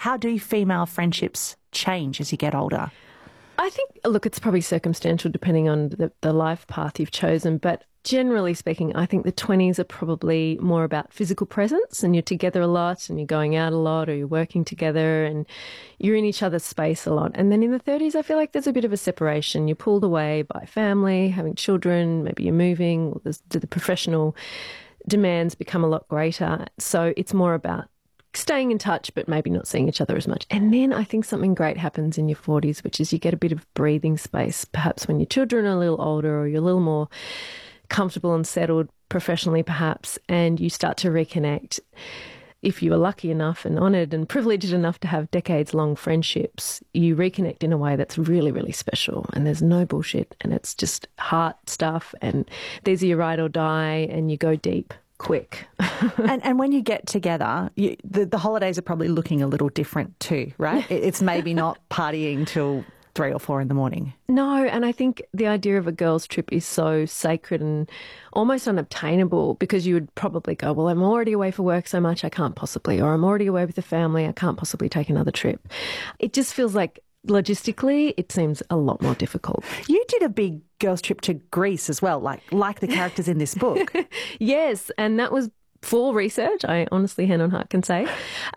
how do female friendships change as you get older? I think, look, it's probably circumstantial depending on the life path you've chosen, but generally speaking, I think the 20s are probably more about physical presence, and you're together a lot and you're going out a lot, or you're working together and you're in each other's space a lot. And then in the 30s, I feel like there's a bit of a separation. You're pulled away by family, having children, maybe you're moving, or the professional demands become a lot greater. So it's more about staying in touch, but maybe not seeing each other as much. And then I think something great happens in your 40s, which is you get a bit of breathing space, perhaps when your children are a little older or you're a little more comfortable and settled professionally, perhaps, and you start to reconnect. If you are lucky enough and honoured and privileged enough to have decades-long friendships, you reconnect in a way that's really, really special, and there's no bullshit, and it's just heart stuff, and there's your ride or die, and you go deep. Quick. and when you get together, the holidays are probably looking a little different too, right? It's maybe not partying till 3 or 4 in the morning. No, and I think the idea of a girls' trip is so sacred and almost unobtainable, because you would probably go, well, I'm already away for work so much, I can't possibly, or I'm already away with the family, I can't possibly take another trip. It just feels like logistically, it seems a lot more difficult. You did a big girls' trip to Greece as well, like the characters in this book. Yes, and that was full research, I honestly, hand on heart, can say.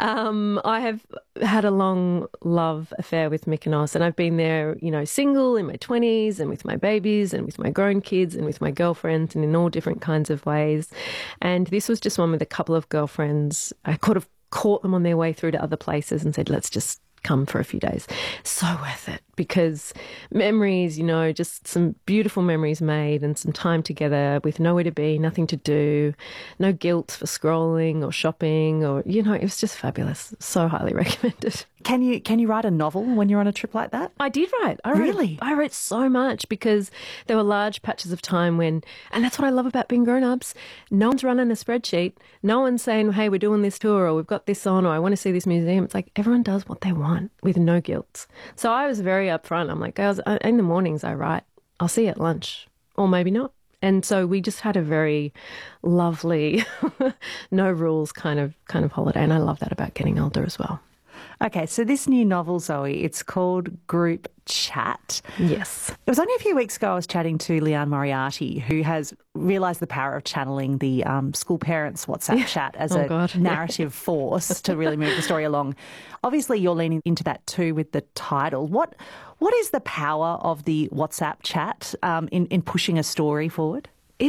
I have had a long love affair with Mykonos, and I've been there, single in my 20s and with my babies and with my grown kids and with my girlfriends and in all different kinds of ways. And this was just one with a couple of girlfriends. I could have caught them on their way through to other places and said, let's just come for a few days. So worth it, because memories, just some beautiful memories made, and some time together with nowhere to be, nothing to do, no guilt for scrolling or shopping, or, it was just fabulous. So highly recommended. Can you write a novel when you're on a trip like that? I did write. Really? I wrote so much, because there were large patches of time when, and that's what I love about being grown-ups, no one's running a spreadsheet. No one's saying, hey, we're doing this tour, or we've got this on, or I want to see this museum. It's like everyone does what they want with no guilt. So I was very upfront. I'm like, girls, in the mornings I write. I'll see you at lunch, or maybe not. And so we just had a very lovely, no rules kind of holiday. And I love that about getting older as well. Okay, so this new novel, Zoe, it's called Group Chat. Yes. It was only a few weeks ago I was chatting to Leanne Moriarty, who has realised the power of channeling the school parents' WhatsApp chat as narrative force to really move the story along. Obviously, you're leaning into that too with the title. What is the power of the WhatsApp chat in pushing a story forward?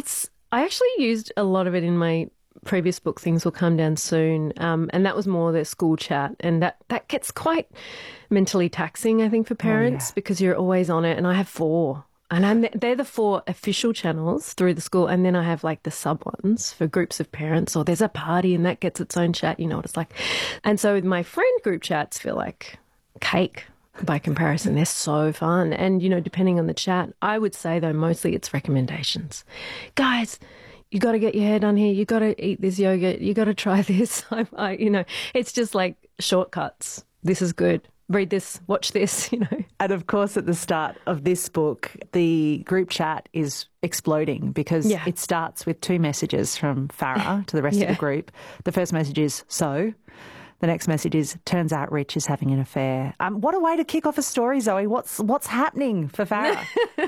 I actually used a lot of it in my previous book, Things Will Come Down Soon, and that was more the school chat, and that gets quite mentally taxing, I think, for parents, because you're always on it. And I have 4, and they're the 4 official channels through the school, and then I have like the sub ones for groups of parents, or there's a party and that gets its own chat, you know what it's like. And so my friend group chats feel like cake by comparison. They're so fun, and depending on the chat, I would say though mostly it's recommendations. Guys, you got to get your hair done here. You got to eat this yogurt. You got to try this. It's just like shortcuts. This is good. Read this, watch this, And of course, at the start of this book, the group chat is exploding, because it starts with 2 messages from Farah to the rest of the group. The first message is, so. The next message is, turns out Rich is having an affair. What a way to kick off a story, Zoe. What's happening for Farah?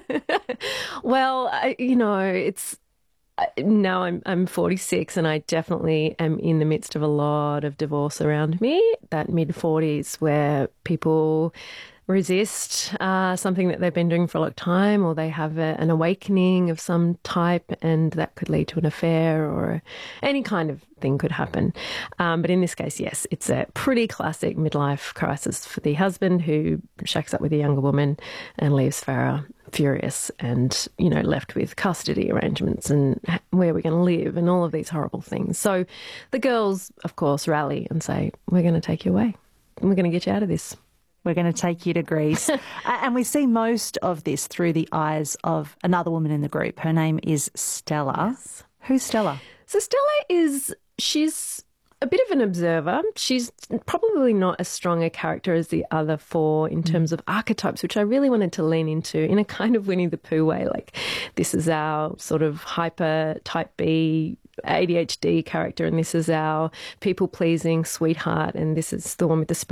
Well, it's... Now I'm 46, and I definitely am in the midst of a lot of divorce around me, that mid-40s where people resist something that they've been doing for a long time, or they have an awakening of some type, and that could lead to an affair, or any kind of thing could happen. But in this case, yes, it's a pretty classic midlife crisis for the husband, who shacks up with a younger woman and leaves Farah furious and, left with custody arrangements and where we're going to live and all of these horrible things. So the girls, of course, rally and say, we're going to take you away. We're going to get you out of this. We're going to take you to Greece. And we see most of this through the eyes of another woman in the group. Her name is Stella. Yes. Who's Stella? So Stella she's a bit of an observer. She's probably not as strong a character as the other 4 in terms of archetypes, which I really wanted to lean into in a kind of Winnie the Pooh way. Like, this is our sort of hyper type B ADHD character, and this is our people-pleasing sweetheart, and this is the one with the